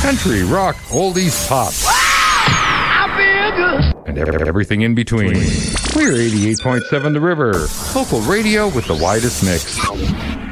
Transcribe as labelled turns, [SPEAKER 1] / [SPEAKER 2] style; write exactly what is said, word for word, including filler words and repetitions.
[SPEAKER 1] country, rock, oldies, pop. And everything in between. We're eighty-eight point seven The River, local radio with the widest mix.